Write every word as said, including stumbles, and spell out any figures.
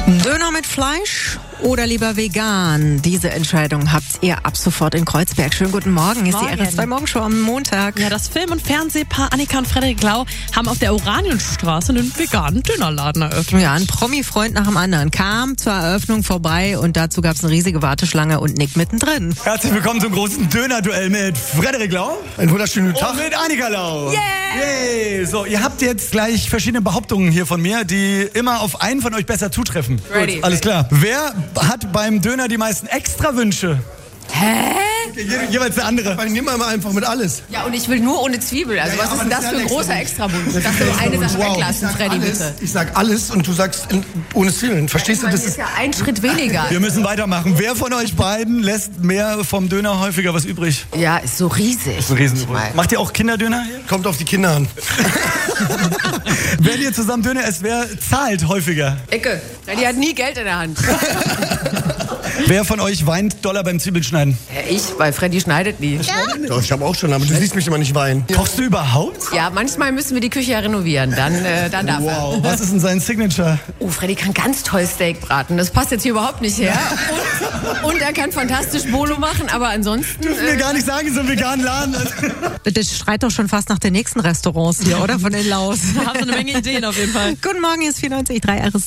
Döner mit Fleisch oder lieber vegan? Diese Entscheidung habt ihr ab sofort in Kreuzberg. Schönen guten Morgen. Ist Morgen. die R S zwei Morgenshow am Montag. Ja, das Film- und Fernsehpaar Annika und Frederik Lau haben auf der Oranienstraße einen veganen Dönerladen eröffnet. Ja, ein Promi-Freund nach dem anderen kam zur Eröffnung vorbei und dazu gab es eine riesige Warteschlange und Nick mittendrin. Herzlich willkommen zum großen Döner-Duell mit Frederik Lau. Einen wunderschönen Tag. Und mit Annika Lau. Yeah! Yay! So, ihr habt jetzt gleich verschiedene Behauptungen hier von mir, die immer auf einen von euch besser zutreffen. Ready. Gut, alles klar. Wer hat beim Döner die meisten Extrawünsche? Hä? Okay, je, jeweils der andere. Ich nehme mal einfach mit alles. Ja, und ich will nur ohne Zwiebel. Also Ja, ja, was ist aber denn das das ist für ja ein ein großer Extrawunsch. Extrawunsch? Darfst du eine Sache Wow, weglassen, ich sag Freddy, alles, bitte? Ich sag alles und du sagst in, ohne Zwiebeln. Verstehst du? Das Das ist ist ja ein Schritt weniger. Wir müssen weitermachen. Wer von euch beiden lässt mehr vom Döner häufiger was übrig? Ja, ist so riesig. Ein Riesendöner. Macht ihr auch Kinderdöner hier? kommt auf die Kinder an. Wenn ihr zusammen Döner esst, wer zahlt häufiger? Ecke. Freddy hat nie Geld in der Hand. Wer von euch weint doller beim Zwiebelschneiden? Ja, ich, weil Freddy schneidet nie. Doch, ich habe auch schon, aber du siehst mich immer nicht weinen. Kochst du überhaupt? Ja, manchmal müssen wir die Küche ja renovieren. Dann, äh, dann darf er. Wow, was ist denn sein Signature? Oh, Freddy kann ganz toll Steak braten. Das passt jetzt hier überhaupt nicht her. Und, und er kann fantastisch Bolo machen, aber ansonsten... Dürfen wir Äh, gar nicht sagen, so einen veganen Laden. Das schreit doch schon fast nach den nächsten Restaurants hier, oder? Von den Laus. Da haben sie eine Menge Ideen auf jeden Fall. Guten Morgen, hier ist vierundneunzig Komma drei R S